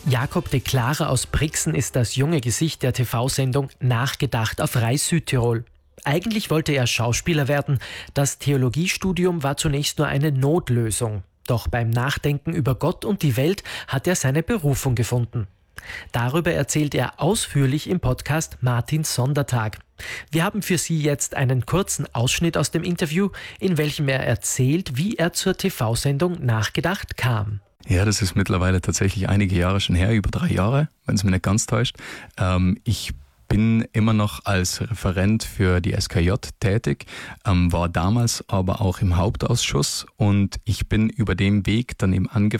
Jakob de Clara aus Brixen ist das junge Gesicht der TV-Sendung Nachgedacht auf Rai Südtirol. Eigentlich wollte er Schauspieler werden. Das Theologiestudium war zunächst nur eine Notlösung. Doch beim Nachdenken über Gott und die Welt hat er seine Berufung gefunden. Darüber erzählt er ausführlich im Podcast Martins Sondertag. Wir haben für Sie jetzt einen kurzen Ausschnitt aus dem Interview, in welchem er erzählt, wie er zur TV-Sendung Nachgedacht kam. Ja, das ist mittlerweile tatsächlich einige Jahre schon her, über 3 Jahre, wenn es mich nicht ganz täuscht. Ich bin immer noch als Referent für die SKJ tätig, war damals aber auch im Hauptausschuss und ich bin über den Weg dann eben angefangen,